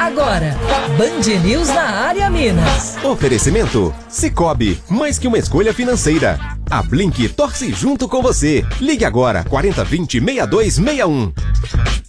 Agora, Band News na área Minas. Oferecimento Sicoob, mais que uma escolha financeira. A Blink torce junto com você. Ligue agora 4020-6261.